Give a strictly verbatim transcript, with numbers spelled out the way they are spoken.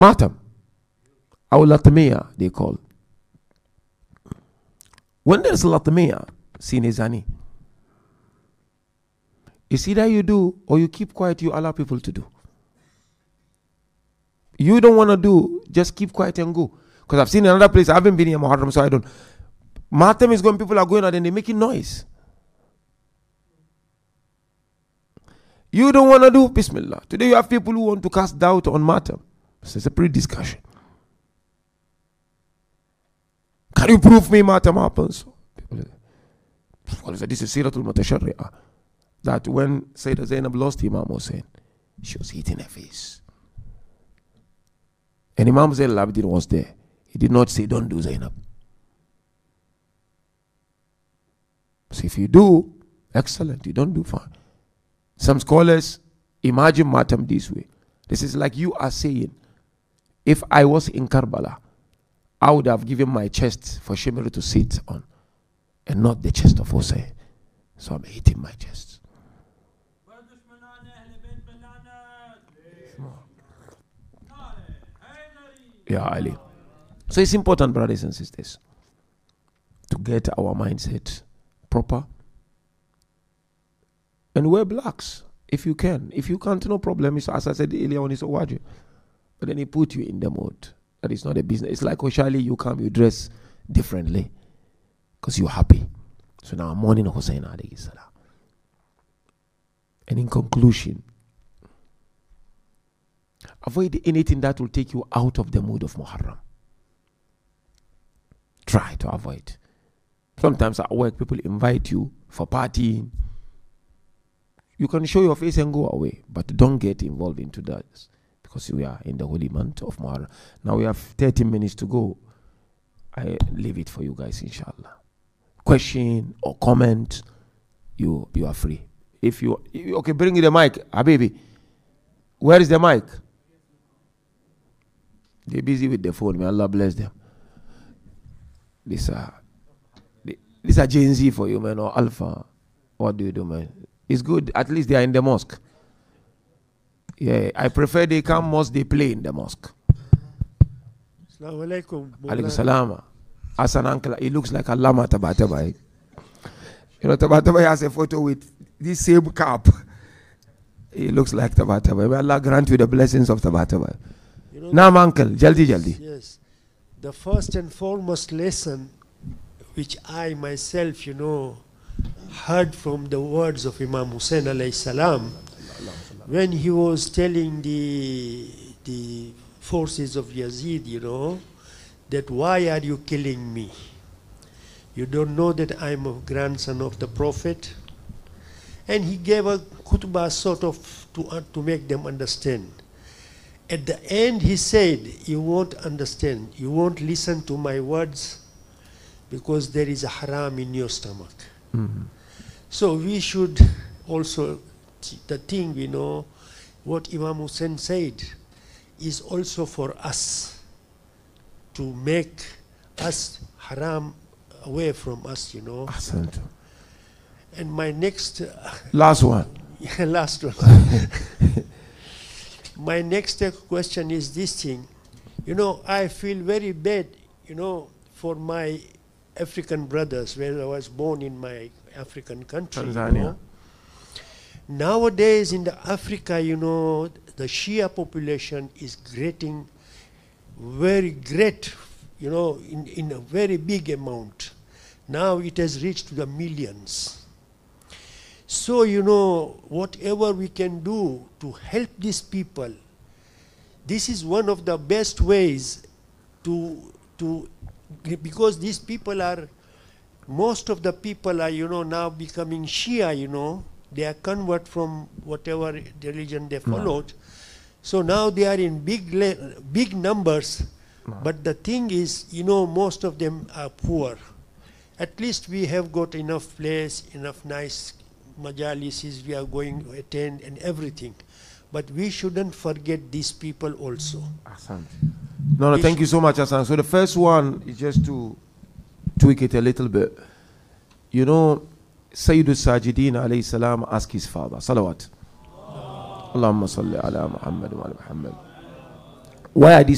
Matam. Or Latmiya, they call. When there's Latmiya, Sinizani, it's either you do or you keep quiet, you allow people to do. You don't want to do, just keep quiet and go. Because I've seen another place, I haven't been in Muharram, so I don't. Matam is going, people are going out and they're making noise. You don't want to do Bismillah. Today you have people who want to cast doubt on Matam. So it's a pre-discussion. Can you prove me Matam happens? People say, this is Siratul Mutashari'ah. That when Sayyidah Zainab lost Imam Hussein, she was hitting her face. And Imam Zain al-Abidin was there. He did not say, don't do Zainab. So if you do, excellent. You don't do, fine. Some scholars imagine Matam this way. This is like you are saying, if I was in Karbala, I would have given my chest for Shimr to sit on, and not the chest of Hussein. So I'm hitting my chest. Yeah, Ali. So it's important, brothers and sisters, to get our mindset proper. And wear blacks if you can. If you can't, no problem. It's, as I said earlier on, it's a wajib. But then he put you in the mode. That is not a business. It's like Oshali, you come, you dress differently because you're happy. So now I'm mourning Hussein alayhi salam. And in conclusion, avoid anything that will take you out of the mood of Muharram. Try to avoid. Sometimes at work, people invite you for partying. You can show your face and go away, but don't get involved into that because we are in the holy month of Muharram. Now we have thirty minutes to go. I leave it for you guys, inshallah. Question or comment, you you are free. If you okay, bring the mic, Habibi. Where is the mic? They're busy with the phone. May Allah bless them. These are these are Gen Z for you, man, or Alpha. What do you do, man? It's good. At least they are in the mosque. Yeah, I prefer they come mosque, they play in the mosque. Assalamu alaikum. Alaikum salam. As an uncle, he looks like a Lama Tabatabai. You know, Tabatabai has a photo with this same cap. He looks like Tabatabai. May Allah grant you the blessings of Tabatabai. You know, Naam, uncle. Jaldi, jaldi. Yes. The first and foremost lesson which I myself, you know, heard from the words of Imam Hussein alayhi salam when he was telling the the forces of Yazid, you know, that why are you killing me? You don't know that I'm a grandson of the Prophet? And he gave a khutbah sort of to, uh, to make them understand. At the end he said, you won't understand, you won't listen to my words because there is a haram in your stomach. Mm-hmm. So we should also, the thing we know, what Imam Hussein said is also for us to make us haram away from us, you know. Asante. And my next... Uh, last one. Yeah, last one. My next question is this thing. You know, I feel very bad, you know, for my African brothers, where I was born in my African country. Tanzania. You know? Nowadays in the Africa, you know, the Shia population is getting very great, you know, in, in a very big amount. Now it has reached the millions. So, you know, whatever we can do to help these people, this is one of the best ways to, to because these people are, most of the people are, you know, now becoming Shia, you know. They are convert from whatever religion they followed. No. So now they are in big, big numbers. No. But the thing is, you know, most of them are poor. At least we have got enough place, enough nice majalises we are going to attend and everything. But we shouldn't forget these people also. Asante. No, no, we thank you so much, Hassan. So the first one is just to tweak it a little bit. You know, Sayyidul Sajidin alayhi salam asked his father, Salawat. Allahumma salli ala Muhammad wa ala Muhammad. Why are these